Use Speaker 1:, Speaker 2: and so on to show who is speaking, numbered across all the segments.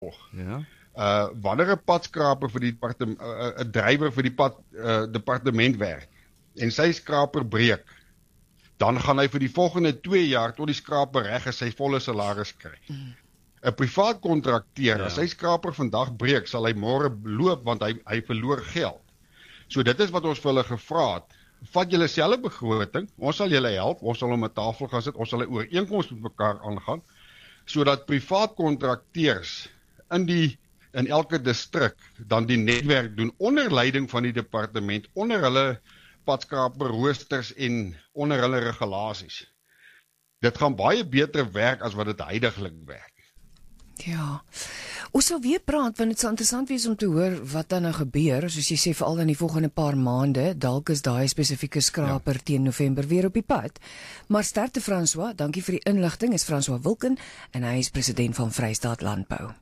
Speaker 1: Ja.
Speaker 2: Wanneer 'n padskraper vir die een drywer vir die departement werk en sy skraper breek, dan gaan hy vir die volgende 2 jaar tot die skraper reg is sy volle salaris kry. 'n Privaat kontrakteur, as sy skraper vandag breek, sal hy môre loop want hy verloor geld. So dit is wat ons vir hulle gevra het. Vat julle selfe begroting, ons sal julle help, ons sal om 'n tafel gaan sit, ons sal 'n ooreenkoms met mekaar aangaan, sodat privaat kontrakteurs in elke distrik dan die netwerk doen onder leiding van die departement, onder hulle padskraper roosters en onder hulle regulasies. Dit gaan baie beter werk as wat dit huidiglik werk.
Speaker 3: Ja, ons sal weer praat, want dit sal interessant wees om te hoor wat dan nou gebeur, soos jy sê, veral in die volgende paar maande, dalk is daai spesifieke skraper teen November weer op die pad. Maar sterkte François, dankie vir die inligting, is François Wilken, en hy is president van Vrystaat Landbou.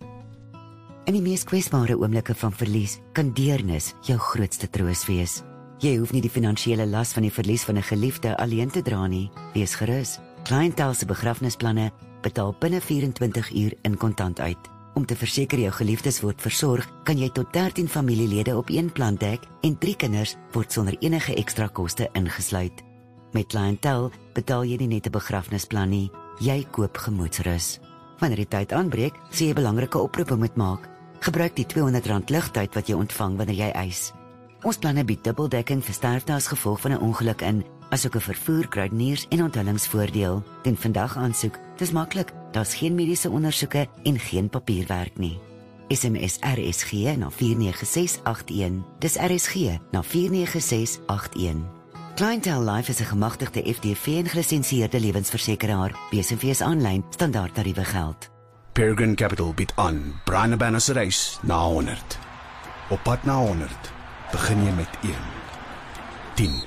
Speaker 4: In die mees kwesbare oomblikke van verlies, kan deernis jou grootste troos wees. Jy hoef nie die finansiële las van die verlies van 'n geliefde alleen te dra nie. Wees gerus. Clientele se begrafnisplanne betaal binne 24 uur in kontant uit. Om te verseker jou geliefdes word versorg, kan jy tot 13 familielede op een plan dek en 3 kinders word sonder enige ekstra koste ingesluit. Met Clientele betaal jy nie net 'n begrafnisplan nie, jy koop gemoedsrus. Wanneer die tyd aanbreek, sê jy belangrike oproepe moet maak. Gebruik die R200 ligtyd wat jy ontvang wanneer jy eis. Ons planne bied dubbeldekking vir sterfte as gevolg van 'n ongeluk in, asook 'n vervoer, kruideniers en onthullingsvoordeel. Doen vandag aansoek, dis maklik, daar's geen mediese ondersoeke en geen papierwerk nie. SMS RSG na 49681, dis RSG na 49681. Clientele Life is 'n gemagtigde FDV en gelisensieerde lewensversekeraar. BSNV's aanlyn standaardtariewe geld.
Speaker 5: Peregrine Capital bied aan Brian Abana se reis na 100. Op pad na 100 begin jy met 1, 10,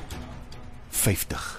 Speaker 5: 50,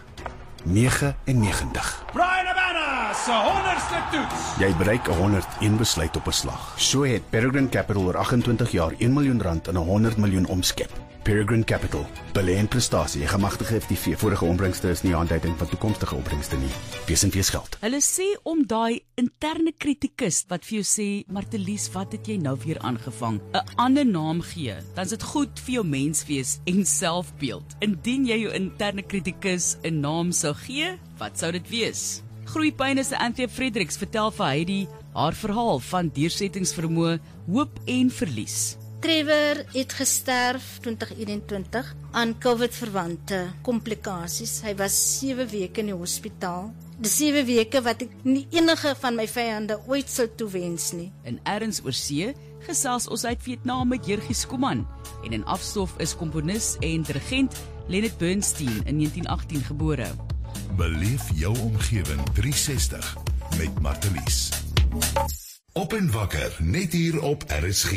Speaker 5: 99.
Speaker 6: Brian Abana se 100ste toets.
Speaker 5: Jy bereik 101 besluit op 'n slag. So het Peregrine Capital oor 28 jaar R1 miljoen in 'n 100 miljoen omskep. Peregrine Capital, belê in prestasie, 'n gemagtigde FDV. Vorige opbrengste is nie aanduiding van toekomstige opbrengste nie. Wees geld.
Speaker 7: Hulle sê om daai interne kritikus wat vir jou sê, Martelies, wat het jy nou weer aangevang? 'n ander naam gee, dan is dit goed vir jou menswees en selfbeeld. Indien jy jou interne kritikus 'n naam sou gee, wat sou dit wees? Groeipyne se Anthea Fredericks vertel vir Heidi haar verhaal van deursettingsvermoë, hoop en verlies.
Speaker 8: Trevor het gesterf 2021 aan COVID-verwante komplikasies. Hy was 7 weke in die hospitaal. Die 7 weke wat ek nie enige van my vyande ooit sou toewens nie.
Speaker 7: In Erns oorsee gesels ons uit Vietnam met Jurgie Skuman en in Afstof is komponis en dirigent Leonard Bernstein in 1918 gebore.
Speaker 9: Beleef jou omgewing 360 met Martelies. Op en wakker, net hier op RSG.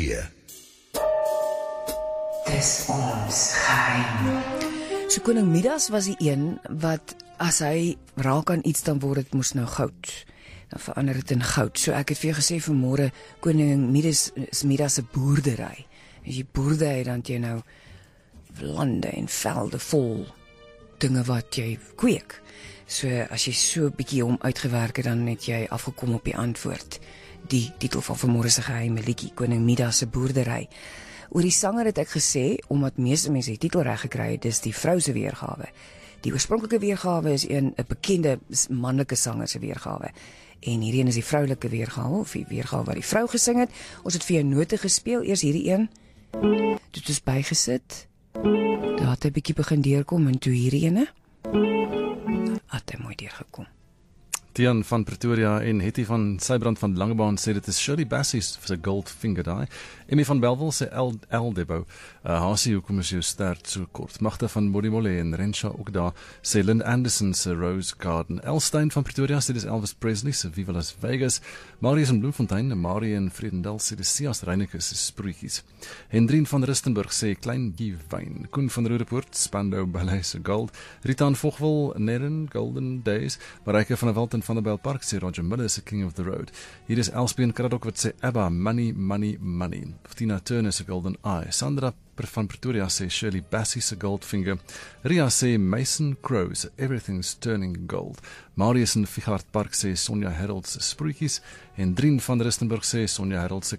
Speaker 3: Dis ons geheim. So koning Midas was die een wat, as hy raak aan iets, dan word dit mos nou goud. Dan verander dit in goud. So ek het vir jou gesê vanmôre, koning Midas is Midas se boerdery. As jy boerdery, dan het jy nou lande en velde vol dinge wat jy kweek. So as jy so 'n bietjie hom uitgewerk het, dan het jy afgekom op die antwoord. Die titel van vanmôre se geheime liedjie, koning Midas se boerdery. Oor die sanger het ek gesê, omdat meeste mense die titel reg gekry het, dis die vrou se weergawe. Die oorspronklike weergawe is 'n bekende manlike sanger se weergawe. En hierdie een is die vroulike weergawe, of die weergawe wat die vrou gesing het. Ons het vir jou note gespeel, eers hierdie een. Dit is bygesit. Daar het 'n bietjie begin deurkom en toe hierdie ene. Het hy mooi deurgekom.
Speaker 1: Tian van Pretoria en Hetty van Sybrand van Langebaan sê dit is Shirley Bassey se Goldfinger daai. Emmy van Belwel sê El Debo. Hasie, hoekom is jou stert so kort? Magda van Modimolle en Rensha ook daar. Sê Lynn Anderson se Rose Garden. Elstein van Pretoria sê dis Elvis Presley se Viva Las Vegas. Marius in Bloemfontein en Marie in Vredendal sê dis Sias Reyneke se Sproetjies. Hendrien van Rustenburg sê Klein Wyn. Koen van Roodepoort, Spandau Ballet se Gold. Ritaan Vogwel, Neren, Golden Days. Mareike van der Walt en van der Belpark sê Roger Miller se King of the Road. Hier is Elspien Kraddock wat sê ABBA, Money, Money, Money. Tina Turner se Golden Eye. Sandra van Pretoria sê Shirley Bassey se Goldfinger. Ria sê Mason Crowe se Everything's Turning Gold. Marius in Figart Park sê Sonja Harold se Sproetjies en Drien van Rustenburg sê Sonja Harold se